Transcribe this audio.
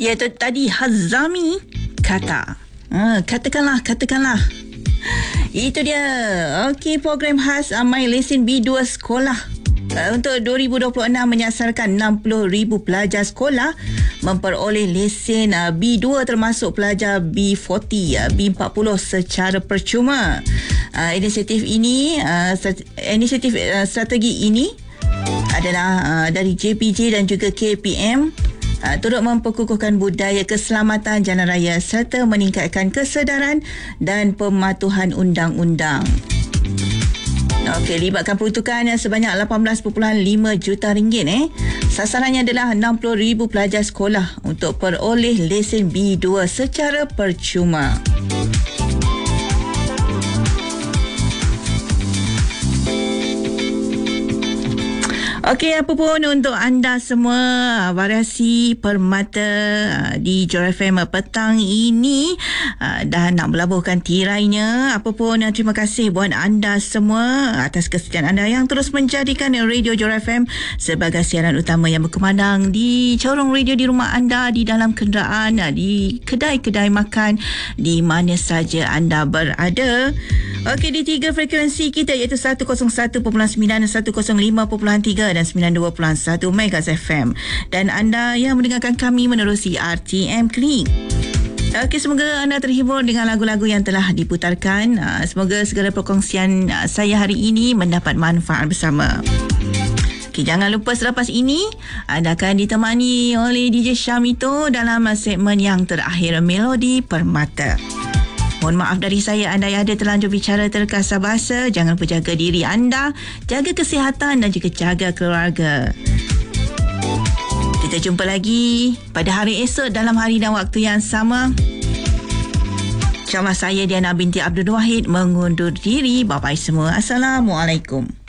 Iaitu tadi Hazami kata. Katakanlah. Itu dia. Okey, program khas My Lesen B2 Sekolah. Untuk 2026 menyasarkan 60,000 pelajar sekolah memperoleh lesen B2 termasuk pelajar B40, B40 secara percuma. Inisiatif strategi ini adalah dari JPJ dan juga KPM turut memperkukuhkan budaya keselamatan jalan raya serta meningkatkan kesedaran dan pematuhan undang-undang. Okey, libatkan peruntukan sebanyak 18.5 juta ringgit. Sasarannya adalah 60,000 pelajar sekolah untuk peroleh lesen B2 secara percuma. Okey, apa pun untuk anda semua, variasi permata di Johor FM petang ini dah nak melabuhkan tirainya. Apa pun, terima kasih buat anda semua atas kesetiaan anda yang terus menjadikan Radio Johor FM sebagai siaran utama yang berkumandang di corong radio di rumah anda, di dalam kenderaan, di kedai-kedai makan, di mana saja anda berada. Okey, di 3 frekuensi kita iaitu 101.9, 105.3 dan 92.1 Megas FM. Dan anda yang mendengarkan kami menerusi RTM Klik. Okey, semoga anda terhibur dengan lagu-lagu yang telah diputarkan. Semoga segala perkongsian saya hari ini mendapat manfaat bersama. Okey, jangan lupa selepas ini anda akan ditemani oleh DJ Syamito dalam segmen yang terakhir, Melodi Permata. Mohon maaf dari saya, anda yang ada terlanjur bicara terkasar bahasa. Jangan lupa jaga diri anda, jaga kesihatan dan juga jaga keluarga. Kita jumpa lagi pada hari esok dalam hari dan waktu yang sama. InsyaAllah, saya Diana binti Abdul Wahid mengundur diri. Bye-bye semua. Assalamualaikum.